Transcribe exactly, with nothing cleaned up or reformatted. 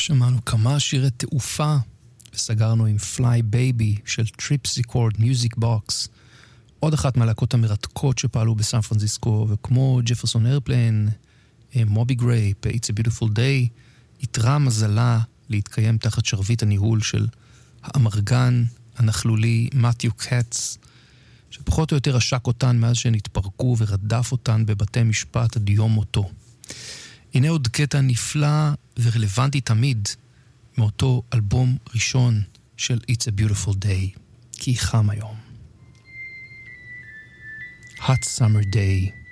שמענו כמה שירי תעופה, וסגרנו עם Fly Baby של Tripsichord Music Box, עוד אחת מהלהקות המרתקות שפעלו בסן פרנסיסקו, וכמו ג'פרסון איירפליין, מובי גריי, It's a Beautiful Day, יתרה מזלה להתקיים תחת שרבית הניהול של האמרגן הנחלולי מתיו קאץ, שפחות או יותר עשק אותן מאז שהן התפרקו ורדף אותן בבתי משפט עד יום מותו. הנה עוד קטע נפלא ורלוונטי תמיד מאותו אלבום ראשון של It's a Beautiful Day, כי חם היום. Hot Summer Day.